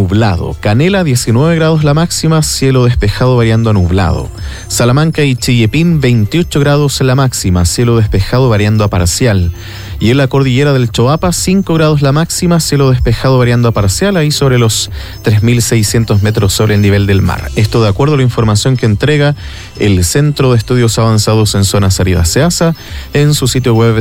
nublado. Canela 19 grados la máxima, cielo despejado variando a nublado. Salamanca y Chillepín 28 grados la máxima, cielo despejado variando a parcial. Y en la cordillera del Choapa 5 grados la máxima, cielo despejado variando a parcial, ahí sobre los 3.600 metros sobre el nivel del mar. Esto de acuerdo a la información que entrega el Centro de Estudios Avanzados en Zonas Áridas SEASA en su sitio web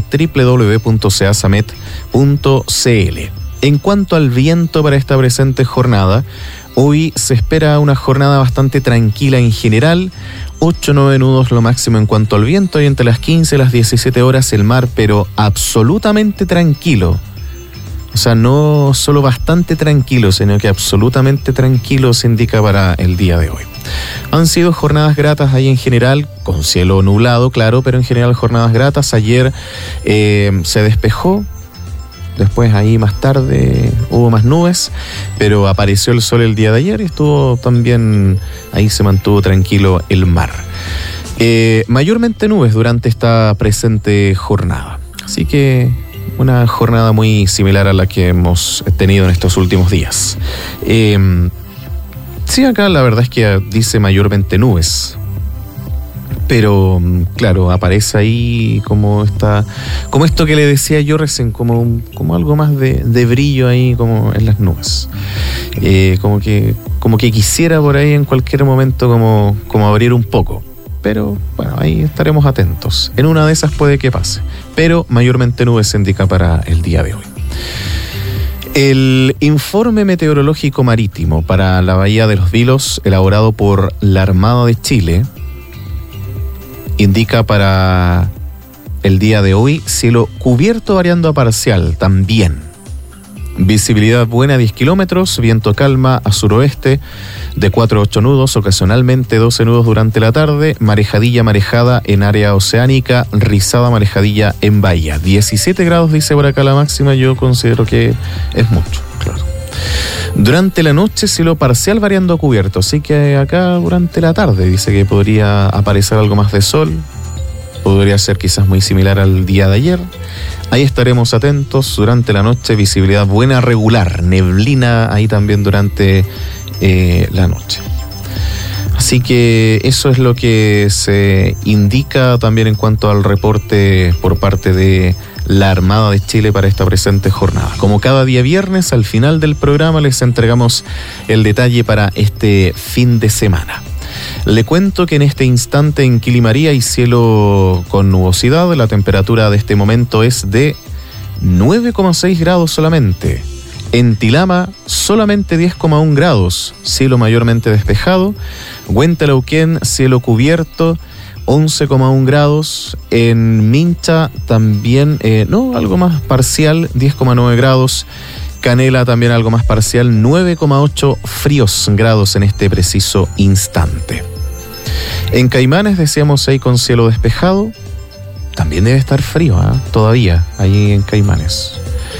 www.seasamet.cl. En cuanto al viento para esta presente jornada, hoy se espera una jornada bastante tranquila en general, 8-9 nudos lo máximo en cuanto al viento, y entre las 15 y las 17 horas el mar, pero absolutamente tranquilo. O sea, no solo bastante tranquilo, sino que absolutamente tranquilo se indica para el día de hoy. Han sido jornadas gratas ahí en general, con cielo nublado, claro, pero en general jornadas gratas. Ayer se despejó. Después ahí más tarde hubo más nubes, pero apareció el sol el día de ayer y estuvo también, ahí se mantuvo tranquilo el mar. Mayormente nubes durante esta presente jornada. Así que una jornada muy similar a la que hemos tenido en estos últimos días. Sí, acá la verdad es que dice mayormente nubes. Pero, claro, aparece ahí como esto que le decía yo recién, como algo más de brillo ahí, como en las nubes. Como que quisiera por ahí en cualquier momento como abrir un poco. Pero, bueno, ahí estaremos atentos. En una de esas puede que pase. Pero mayormente nubes se indica para el día de hoy. El informe meteorológico marítimo para la Bahía de los Vilos, elaborado por la Armada de Chile, indica para el día de hoy cielo cubierto variando a parcial también. Visibilidad buena 10 kilómetros, viento calma a suroeste de 4 a 8 nudos, ocasionalmente 12 nudos durante la tarde, marejadilla marejada en área oceánica, rizada marejadilla en bahía. 17 grados dice por acá la máxima, yo considero que es mucho, claro. Durante la noche cielo parcial variando a cubierto, así que acá durante la tarde dice que podría aparecer algo más de sol, podría ser quizás muy similar al día de ayer. Ahí estaremos atentos. Durante la noche visibilidad buena regular, neblina ahí también durante la noche. Así que eso es lo que se indica también en cuanto al reporte por parte de la Armada de Chile para esta presente jornada. Como cada día viernes, al final del programa les entregamos el detalle para este fin de semana. Le cuento que en este instante en Quilimarí hay cielo con nubosidad. La temperatura de este momento es de 9,6 grados solamente. En Tilama, solamente 10,1 grados, cielo mayormente despejado. Huentelauquén, cielo cubierto, 11,1 grados. En Mincha también, algo más parcial, 10,9 grados. Canela también algo más parcial, 9,8 fríos grados en este preciso instante. En Caimanes decíamos ahí con cielo despejado, también debe estar frío, todavía, ahí en Caimanes.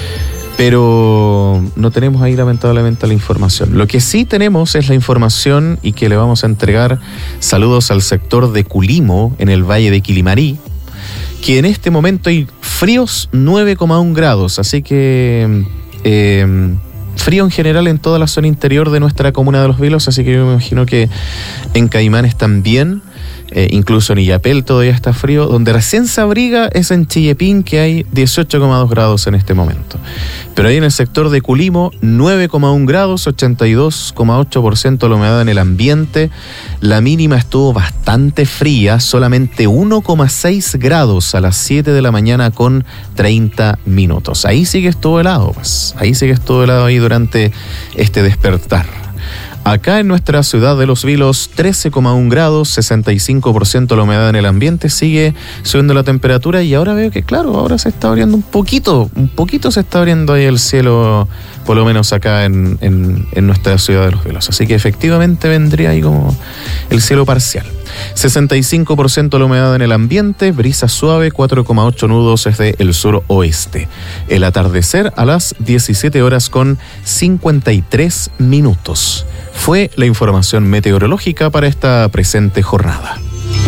Pero no tenemos ahí lamentablemente la información. Lo que sí tenemos es la información y que le vamos a entregar saludos al sector de Culimo en el Valle de Quilimarí, que en este momento hay fríos 9,1 grados, así que frío en general en toda la zona interior de nuestra comuna de Los Vilos, así que yo me imagino que en Caimanes también, incluso en Illapel todavía está frío. Donde recién se abriga es en Chillepín, que hay 18,2 grados en este momento. Pero ahí en el sector de Culimo, 9,1 grados, 82,8% la humedad en el ambiente. La mínima estuvo bastante fría, solamente 1,6 grados a las 7 de la mañana con 30 minutos. Ahí sí que estuvo helado, pues. Ahí sí que estuvo helado ahí durante este despertar. Acá en nuestra ciudad de Los Vilos, 13,1 grados, 65% la humedad en el ambiente, sigue subiendo la temperatura y ahora veo que, claro, ahora se está abriendo un poquito se está abriendo ahí el cielo, por lo menos acá en nuestra ciudad de Los Vilos. Así que efectivamente vendría ahí como el cielo parcial. 65% la humedad en el ambiente, brisa suave, 4,8 nudos desde el suroeste. El atardecer a las 17 horas con 53 minutos. Fue la información meteorológica para esta presente jornada.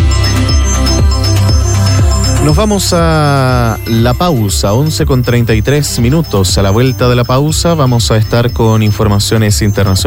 Nos vamos a la pausa, 11:33 minutos. A la vuelta de la pausa vamos a estar con informaciones internacionales.